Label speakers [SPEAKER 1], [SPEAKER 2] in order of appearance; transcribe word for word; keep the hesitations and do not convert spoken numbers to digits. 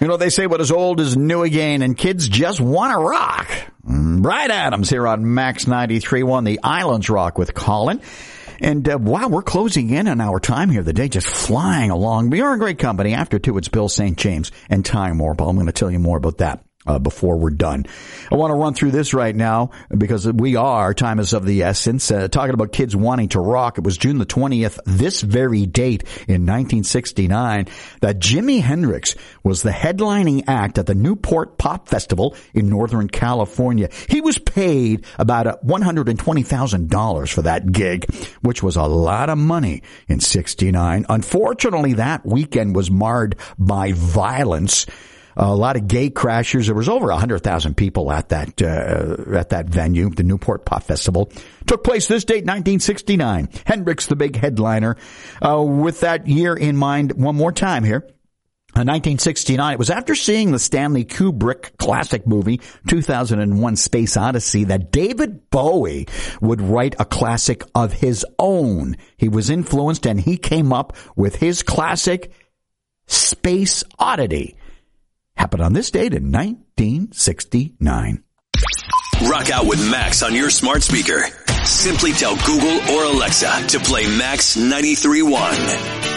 [SPEAKER 1] You know, they say what is old is new again, and kids just want to rock. Bryan Adams here on Max ninety-three point one, the Islands Rock with Colin. And uh, wow, we're closing in on our time here. The day just flying along. We are in great company. After two, it's Bill Saint James and Time Warp. I'm going to tell you more about that uh, before we're done. I want to run through this right now because we are, time is of the essence, uh, talking about kids wanting to rock. It was June the twentieth, this very date in nineteen sixty-nine, that Jimi Hendrix was the headlining act at the Newport Pop Festival in Northern California. He was paid about one hundred twenty thousand dollars for that gig, which was a lot of money in sixty-nine. Unfortunately, that weekend was marred by violence. A lot of gate crashers. There was over one hundred thousand people at that uh, at that venue. The Newport Pop Festival took place this date, nineteen sixty-nine. Hendrix, the big headliner. Uh, with that year in mind, one more time here. In nineteen sixty-nine, it was after seeing the Stanley Kubrick classic movie, two thousand one Space Odyssey, that David Bowie would write a classic of his own. He was influenced and he came up with his classic Space Oddity. Happened on this date in nineteen sixty-nine.
[SPEAKER 2] Rock out with Max on your smart speaker. Simply tell Google or Alexa to play Max ninety-three point one.